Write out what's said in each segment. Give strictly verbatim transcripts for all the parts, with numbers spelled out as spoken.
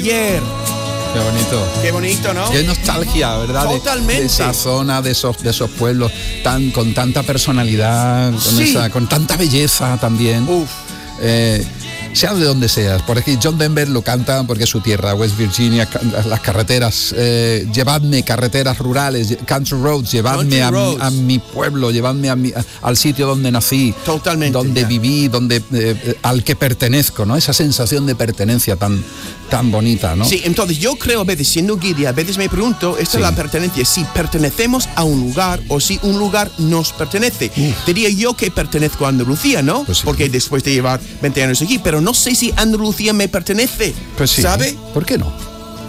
ayer. Qué bonito. Qué bonito, ¿no? Qué nostalgia, ¿verdad? Totalmente. De, de esa zona, de esos, de esos pueblos tan, con tanta personalidad, con, Sí. esa, con tanta belleza también. Uf. Eh, seas de donde seas, por aquí John Denver lo canta porque es su tierra, West Virginia, las carreteras, eh, llevadme, carreteras rurales, country roads, llevadme a, roads. Mi, a mi pueblo, llevadme a mi, a, al sitio donde nací, Totalmente, donde ya. viví, donde eh, al que pertenezco, ¿no? Esa sensación de pertenencia tan, tan bonita, ¿no? Sí, entonces yo creo a veces, siendo guiri, a veces me pregunto, esta Sí. es la pertenencia, si pertenecemos a un lugar o si un lugar nos pertenece. Uf. Diría yo que pertenezco a Andalucía, ¿no? Pues sí. Porque después de llevar veinte años aquí, pero no sé si Andalucía me pertenece, Pues sí. ¿sabe? ¿Por qué no?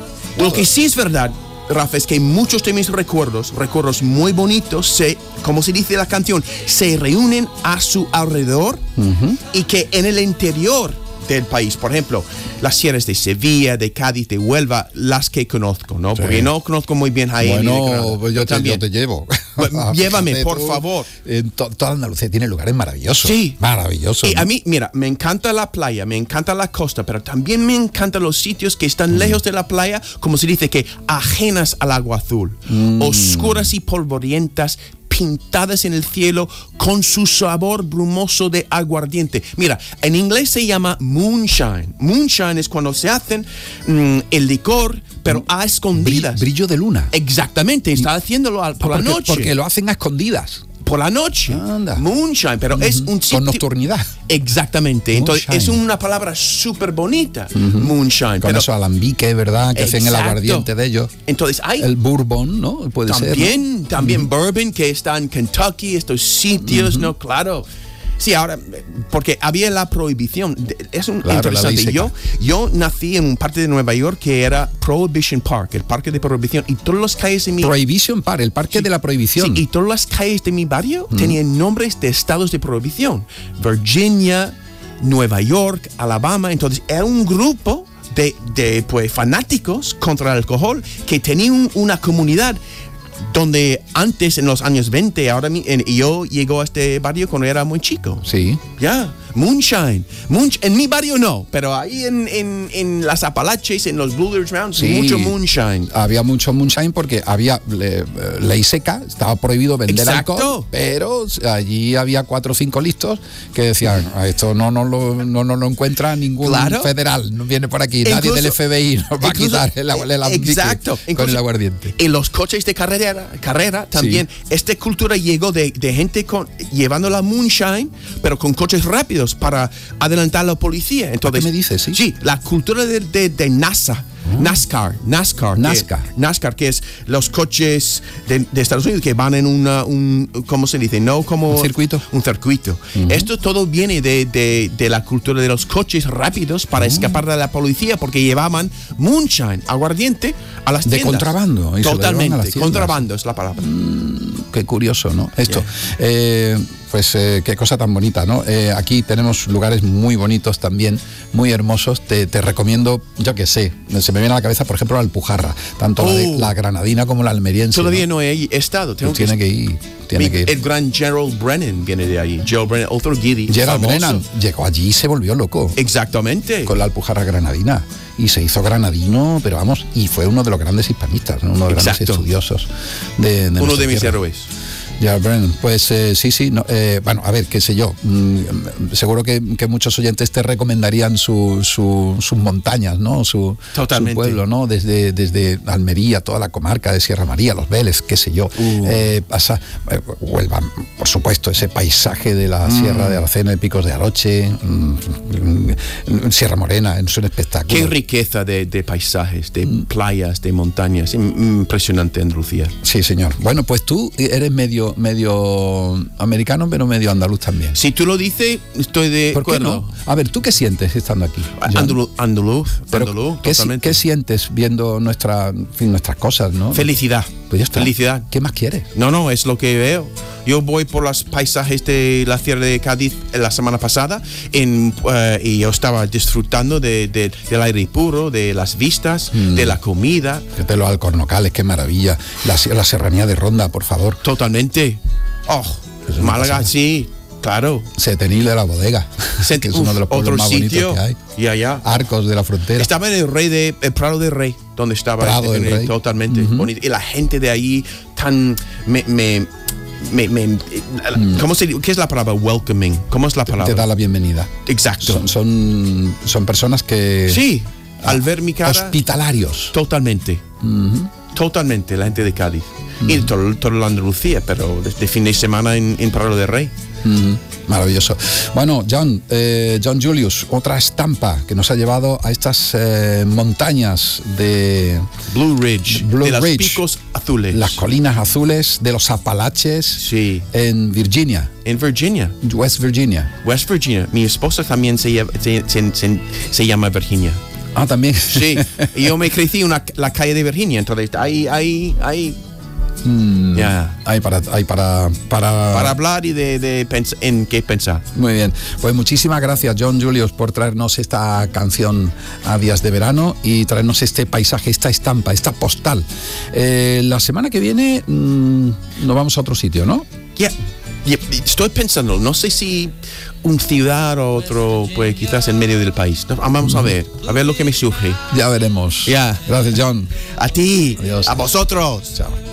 Lo que sí es verdad, Rafa, es que muchos de mis recuerdos, recuerdos muy bonitos, se, como se dice en la canción, se reúnen a su alrededor Uh-huh. y que en el interior del país, por ejemplo, las sierras de Sevilla, de Cádiz, de Huelva, las que conozco, ¿no? Sí. Porque no conozco muy bien Jaén. ni de Bueno, Granada. pues yo te, también. yo te llevo. Bueno, llévame, Fíjate por tú, favor. En to- toda Andalucía tiene lugares maravillosos. Sí. Maravillosos. Y ¿no? a mí, mira, me encanta la playa, me encanta la costa, pero también me encantan los sitios que están lejos de la playa, como se dice, que ajenas al agua azul, Mm. oscuras y polvorientas, pintadas en el cielo con su sabor brumoso de aguardiente. Mira, en inglés se llama moonshine. Moonshine es cuando se hacen mm, el licor, pero a Bri- escondidas. brillo de luna. Exactamente, está haciéndolo al- por la porque, noche. porque lo hacen a escondidas. Por la noche. Anda. Moonshine, pero es un sitio... Con nocturnidad. Exactamente. Entonces, Moonshine. es una palabra súper bonita. Moonshine. Con pero, esos alambiques, ¿verdad? Que hacen el Exacto. aguardiente de ellos. Entonces, hay El bourbon, ¿no? Puede ser. también, también bourbon que está en Kentucky, estos sitios, ¿no? Claro. Sí, ahora, porque había la prohibición. De- Es un Claro, la ley interesante. seca. Yo, yo nací en un parte de Nueva York que era Prohibition Park, el parque de prohibición. Y todas las calles de mi Prohibition Park, el parque de la prohibición. Sí, y todas las calles de mi barrio tenían nombres de estados de prohibición. Virginia, Nueva York, Alabama. Entonces, era un grupo de, de pues, fanáticos contra el alcohol que tenían una comunidad donde antes, en los años veinte, ahora mi- en- yo llego a este barrio cuando era muy chico. Sí. Ya, moonshine. Moonsh- en mi barrio no, pero ahí en, en, en las Apalaches, en los Blue Ridge Mountains, Sí. mucho moonshine. Había mucho moonshine porque había le- ley seca, estaba prohibido vender Exacto. alcohol, pero allí había cuatro o cinco listos que decían, "A esto no nos lo, no, nos lo encuentra ningún Claro. federal, no viene por aquí, nadie Incluso- del F B I nos va a incluso- quitar el, agua- el alambique Exacto. con Incluso el aguardiente". En los coches de carrera, carrera también, esta cultura llegó de, de gente con, llevando la moonshine, pero con coches rápidos para adelantar a la policía. Entonces, ¿Qué me dices? Sí. Sí, la cultura de, de, de NASA. NASCAR, NASCAR, NASCAR. Que, NASCAR, que es los coches de, de Estados Unidos que van en una, un, ¿cómo se dice? No como ¿Un circuito? Un circuito. Esto todo viene de, de, de la cultura de los coches rápidos para escapar de la policía porque llevaban moonshine, aguardiente, a las De tiendas. contrabando, y se lo llevaban a las Totalmente, tiendas. contrabando es la palabra. Qué curioso, ¿no? Esto. Eh, pues eh, qué cosa tan bonita, ¿no? Eh, aquí tenemos lugares muy bonitos también, muy hermosos. Te, te recomiendo, yo qué sé, se me viene a la cabeza, por ejemplo, la Alpujarra, tanto la, de, Oh. la granadina como la almeriense. Todavía ¿no? no he estado. Tengo Pues tiene que ir, tiene Mi- que ir. El gran Gerald Brennan viene de ahí. Gerald Brennan, otro guiri. Gerald famoso. Brennan llegó allí y se volvió loco Exactamente. con la Alpujarra granadina. Y se hizo granadino, pero vamos, y fue uno de los grandes hispanistas, ¿no? Uno de los grandes Exacto. estudiosos de, de Uno nuestra de mis tierra. héroes. Gerald Brennan, pues eh, sí, sí, no, eh, bueno, a ver, qué sé yo, mm, seguro que, que muchos oyentes te recomendarían su, su- sus montañas, ¿no? Su, Totalmente. su pueblo, ¿no? Desde, desde Almería, toda la comarca de Sierra María, Los Vélez, qué sé yo. Uh. Eh, pasa, eh, Huelva, por supuesto, ese paisaje de la Sierra de Aracena, de Picos de Aroche, mm, mm, Sierra Morena, es un espectáculo. Qué riqueza de, de paisajes, de playas, de montañas. Im- Impresionante Andalucía. Sí, señor. Bueno, pues tú eres medio, medio americano, pero medio andaluz también. Si tú lo dices, estoy de ¿Por qué acuerdo. no? A ver, ¿tú qué sientes estando aquí? John? Andaluz, andaluz, Pero, andaluz, ¿qué, si- totalmente. qué sientes viendo nuestra, en fin, nuestras cosas, no? Felicidad. Pues ya está. Felicidad. ¿Qué más quieres? No, no, es lo que veo. Yo voy por los paisajes de la Sierra de Cádiz la semana pasada en, eh, y yo estaba disfrutando de, de- del aire puro, de las vistas, Mm. de la comida. Fíjate los alcornocales, qué maravilla. La, la serranía de Ronda, por favor. Totalmente. Oh, Es una Málaga, pasada. sí. Claro. Setenil de la Bodega, Set, que es uf, uno de los pueblos otro más sitio, bonitos que hay. Ya, ya. Arcos de la Frontera. Estaba en el Rey de el Prado del Rey, donde estaba Prado este, del Rey. totalmente Uh-huh. bonito. Y la gente de ahí tan me, me, me, me mm. ¿cómo se ¿qué es la palabra welcoming? ¿Cómo es la palabra? Te da la bienvenida. Exacto. Son, son, son personas que sí, al ver mi cara hospitalarios. Totalmente. Uh-huh. Totalmente la gente de Cádiz. Uh-huh. Y toda todo la Andalucía, pero de fin de semana en, en Prado del Rey. Uh-huh. Maravilloso. Bueno, John, eh, John Julius, otra estampa que nos ha llevado a estas eh, montañas de Blue Ridge, Blue de los Ridge, picos azules, las colinas azules de los Apalaches, sí, en Virginia, en Virginia, West Virginia. West Virginia. Mi esposa también se, llama, se, se, se, se llama Virginia. Ah, también. Sí, y yo me crecí en una, la calle de Virginia, entonces ahí, ahí, ahí. Mm, yeah. Hay para, hay para, para... para hablar y de, de pens- en qué pensar. Muy bien, pues muchísimas gracias, John Julius, por traernos esta canción a días de verano y traernos este paisaje, esta estampa, esta postal. Eh, la semana que viene mmm, nos vamos a otro sitio, ¿no? Yeah. Yeah. Estoy pensando, no sé si un ciudad o otro, pues quizás en medio del país. Vamos a ver, a ver lo que me surge. Ya veremos. Ya. Gracias, John. A ti. Adiós. A vosotros. Chao.